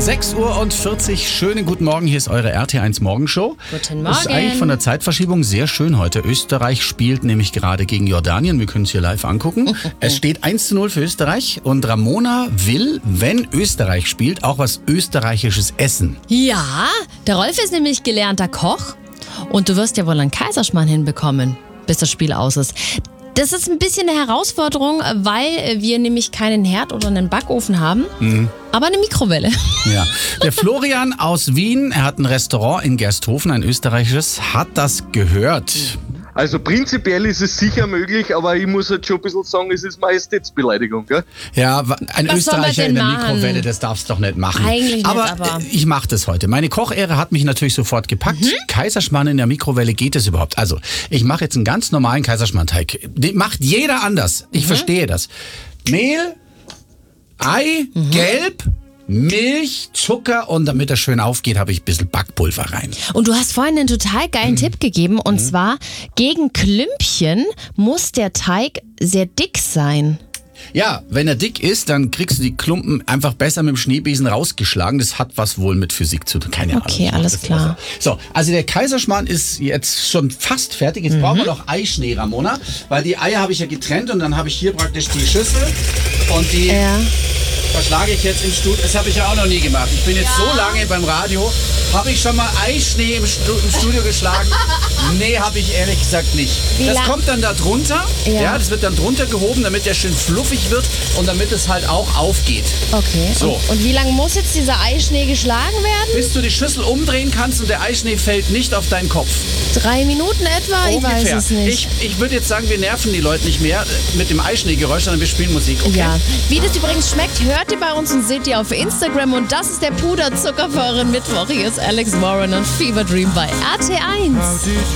6:40 Uhr, schönen guten Morgen, hier ist eure RT1 Morgenshow. Guten Morgen. Das ist eigentlich von der Zeitverschiebung sehr schön heute. Österreich spielt nämlich gerade gegen Jordanien, wir können es hier live angucken. Es steht 1:0 für Österreich und Ramona will, wenn Österreich spielt, auch was Österreichisches essen. Ja, der Rolf ist nämlich gelernter Koch und du wirst ja wohl einen Kaiserschmarrn hinbekommen, bis das Spiel aus ist. Das ist ein bisschen eine Herausforderung, weil wir nämlich keinen Herd oder einen Backofen haben, aber eine Mikrowelle. Ja. Der Florian aus Wien, er hat ein Restaurant in Gersthofen, ein österreichisches, hat das gehört. Also prinzipiell ist es sicher möglich, aber ich muss halt schon ein bisschen sagen, es ist Majestätsbeleidigung, gell? Ja, ein Was soll man Österreicher denn in der machen? Mikrowelle, das darfst du doch nicht machen. Eigentlich nicht, aber ich mache das heute. Meine Kochehre hat mich natürlich sofort gepackt. Kaiserschmarrn in der Mikrowelle, geht es überhaupt? Also, ich mache jetzt einen ganz normalen Kaiserschmarrnteig. Den macht jeder anders. Ich verstehe das. Mehl, Ei, Gelb, Milch, Zucker und damit er schön aufgeht, habe ich ein bisschen Backpulver rein. Und du hast vorhin einen total geilen Tipp gegeben und zwar, gegen Klümpchen muss der Teig sehr dick sein. Ja, wenn er dick ist, dann kriegst du die Klumpen einfach besser mit dem Schneebesen rausgeschlagen. Das hat was wohl mit Physik zu tun. Keine Ahnung. Okay, alles klar. So, also der Kaiserschmarrn ist jetzt schon fast fertig. Jetzt brauchen wir noch Eischnee, Ramona. Weil die Eier habe ich ja getrennt und dann habe ich hier praktisch die Schüssel und die verschlage ich jetzt im Studio. Das habe ich ja auch noch nie gemacht. Ich bin jetzt so lange beim Radio. Habe ich schon mal Eischnee im Studio geschlagen? Nee, habe ich ehrlich gesagt nicht. Das kommt dann da drunter. Ja, das wird dann drunter gehoben, damit der schön fluffig wird und damit es halt auch aufgeht. Okay. So. Und wie lange muss jetzt dieser Eischnee geschlagen werden? Bis du die Schüssel umdrehen kannst und der Eischnee fällt nicht auf deinen Kopf. 3 Minuten etwa? Ich weiß Ungefähr. es nicht. Ich würde jetzt sagen, wir nerven die Leute nicht mehr mit dem Eischneegeräusch, sondern wir spielen Musik. Okay? Ja. Wie das übrigens schmeckt, hört ihr bei uns und seht ihr auf Instagram. Und das ist der Puderzucker für euren Mittwoch. Hier ist Alex Warren und Fever Dream bei RT1.